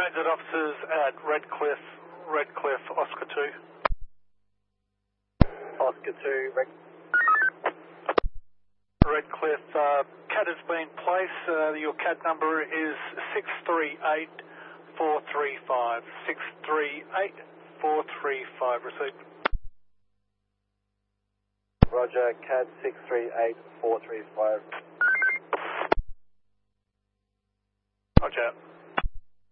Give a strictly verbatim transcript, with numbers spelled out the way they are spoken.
Transit officers at Redcliffe, Redcliffe, Oscar two. Oscar two, Red... Redcliffe, uh, C A D has been placed. Uh, your C A D number is six three eight four three five. six three eight four three five. Received. Roger, C A D six three eight four three five. Roger.